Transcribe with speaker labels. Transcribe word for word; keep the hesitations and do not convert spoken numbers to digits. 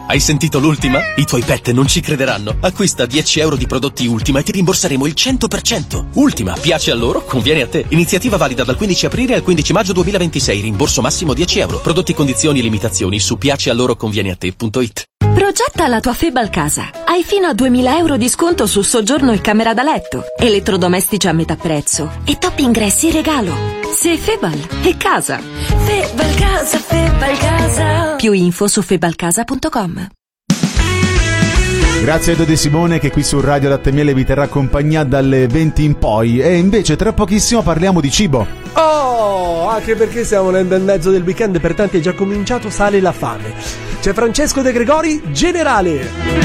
Speaker 1: Hai sentito l'Ultima? I tuoi pet non ci crederanno. Acquista dieci euro di prodotti Ultima e ti rimborseremo il cento per cento. Ultima, piace a loro, conviene a te. Iniziativa valida dal quindici aprile al quindici maggio duemilaventisei. Rimborso massimo dieci euro. Prodotti, condizioni e limitazioni su piacealoroconvieneate punto it.
Speaker 2: Progetta la tua Febal casa. Hai fino a duemila euro di sconto su soggiorno e camera da letto, elettrodomestici a metà prezzo e top ingressi in regalo. Se Febal è casa.
Speaker 3: Febal casa, Febal casa.
Speaker 2: Più info su febalcasa punto com.
Speaker 4: Grazie a Edo De Simone che qui su Radio Latte e Miele vi terrà compagnia dalle venti in poi. E invece tra pochissimo parliamo di cibo.
Speaker 5: Oh, anche perché siamo nel bel mezzo del weekend, per tanti è già cominciato, sale la fame. C'è Francesco De Gregori, Generale.